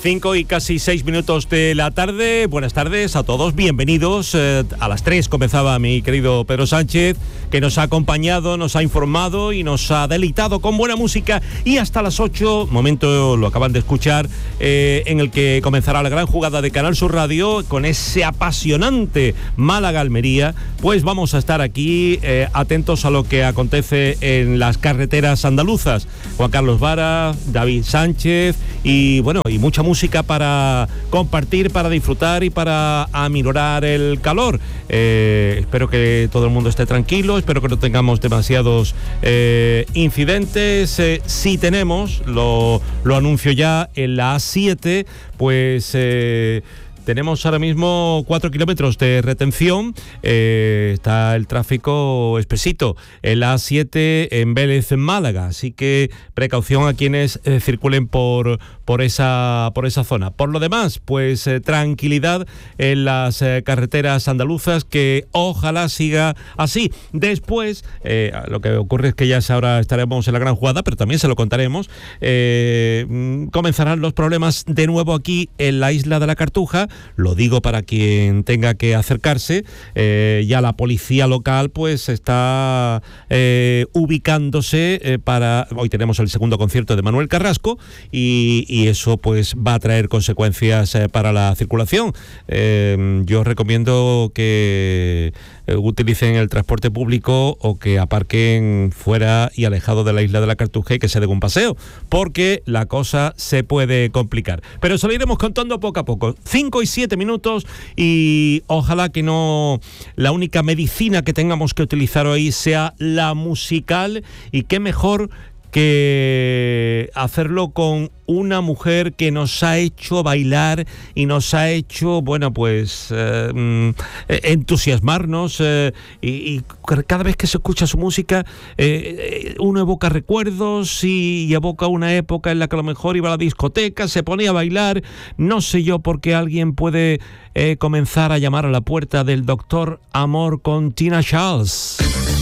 5 y casi 6 minutos de la tarde. Buenas tardes a todos, bienvenidos. A las 3 comenzaba mi querido Pedro Sánchez, que nos ha acompañado, nos ha informado y nos ha deleitado con buena música. Y hasta las 8, momento, lo acaban de escuchar, en el que comenzará la gran jugada de Canal Sur Radio con ese apasionante Málaga-Almería. Pues vamos a estar aquí atentos a lo que acontece en las carreteras andaluzas. Juan Carlos Vara, David Sánchez y bueno, y mucha música para compartir, para disfrutar y para aminorar el calor. Espero que todo el mundo esté tranquilo, espero que no tengamos demasiados incidentes. Si tenemos, lo anuncio ya, en la A7, pues tenemos ahora mismo 4 kilómetros de retención. Está el tráfico espesito en la A7 en Vélez, en Málaga. Así que precaución a quienes circulen por esa zona. Por lo demás, pues tranquilidad en las carreteras andaluzas, que ojalá siga así. Después, lo que ocurre es que ya ahora estaremos en la gran jugada, pero también se lo contaremos. Comenzarán los problemas de nuevo aquí en la isla de la Cartuja. Lo digo para quien tenga que acercarse. Ya la policía local pues está ubicándose para... Hoy tenemos el segundo concierto de Manuel Carrasco y eso pues va a traer consecuencias para la circulación. Yo os recomiendo que utilicen el transporte público o que aparquen fuera y alejado de la isla de la Cartuja y que se den un paseo, porque la cosa se puede complicar. Pero se lo iremos contando poco a poco. 5 y 7 minutos y ojalá que no la única medicina que tengamos que utilizar hoy sea la musical, y qué mejor que hacerlo con una mujer que nos ha hecho bailar y nos ha hecho, bueno, pues entusiasmarnos, y cada vez que se escucha su música uno evoca recuerdos y evoca una época en la que a lo mejor iba a la discoteca, se ponía a bailar. No sé yo por qué alguien puede comenzar a llamar a la puerta del Doctor Amor con Tina Charles.